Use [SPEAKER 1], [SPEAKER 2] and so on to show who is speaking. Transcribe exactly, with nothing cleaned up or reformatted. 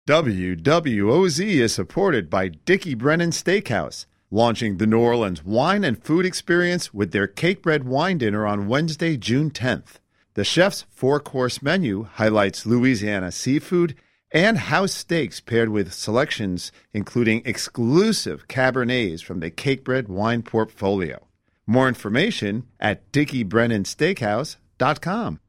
[SPEAKER 1] W W O Z is supported by Dickie Brennan Steakhouse, launching the New Orleans wine and food experience with their Cakebread Wine Dinner on Wednesday, June tenth. The chef's four-course menu highlights Louisiana seafood and house steaks paired with selections including exclusive Cabernets from the Cakebread wine portfolio. More information at Dickie Brennan Steakhouse dot com.